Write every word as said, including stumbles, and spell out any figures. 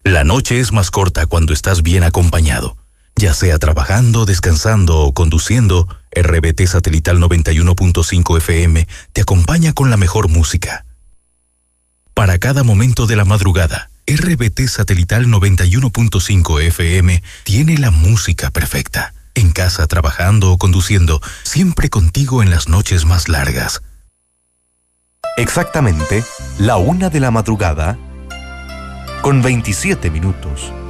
La noche es más corta cuando estás bien acompañado. Ya sea trabajando, descansando o conduciendo, R B T Satelital noventa y uno punto cinco F M te acompaña con la mejor música. Para cada momento de la madrugada, R B T Satelital noventa y uno punto cinco F M tiene la música perfecta. En casa, trabajando o conduciendo, siempre contigo en las noches más largas. Exactamente la una de la madrugada con veintisiete minutos.